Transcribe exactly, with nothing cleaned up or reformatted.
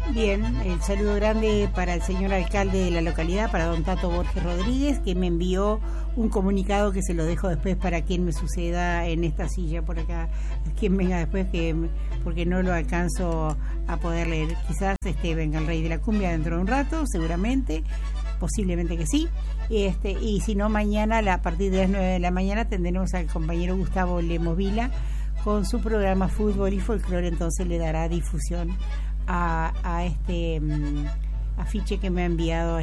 Bien, el saludo grande para el señor alcalde de la localidad, para don Tato Borges Rodríguez, que me envió un comunicado que se lo dejo después para quien me suceda en esta silla por acá, quien venga después, que porque no lo alcanzo a poder leer. Quizás este venga el rey de la cumbia dentro de un rato, seguramente, posiblemente que sí. Este, y si no, mañana a partir de las nueve de la mañana tendremos al compañero Gustavo Lemovila con su programa Fútbol y Folclore, entonces le dará difusión a, a este um, afiche que me ha enviado